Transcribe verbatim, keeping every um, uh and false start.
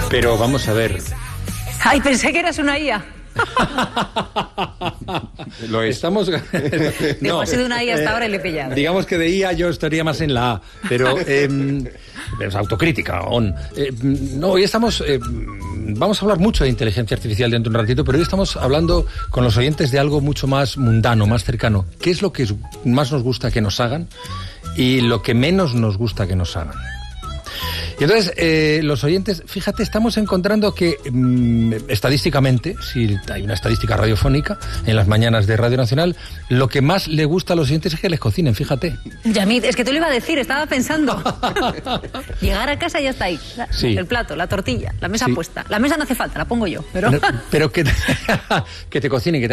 Pero vamos a ver. Ay, pensé que eras una I A. Lo es. Estamos... no, ha sido una I A hasta eh, ahora y le he pillado. Digamos que de I A yo estaría más en la A, pero eh, es autocrítica. On. Eh, no, hoy estamos... Eh, vamos a hablar mucho de inteligencia artificial dentro de un ratito, pero hoy estamos hablando con los oyentes de algo mucho más mundano, más cercano. ¿Qué es lo que más nos gusta que nos hagan y lo que menos nos gusta que nos hagan? Y entonces, eh, los oyentes, fíjate, estamos encontrando que mmm, estadísticamente, si hay una estadística radiofónica en las mañanas de Radio Nacional, lo que más le gusta a los oyentes es que les cocinen, fíjate. Yamid, es que te lo iba a decir, estaba pensando. Llegar a casa y ya está ahí. Sí. El plato, la tortilla, la mesa sí. puesta. La mesa no hace falta, la pongo yo. Pero, pero, pero que, te, que te cocinen, que te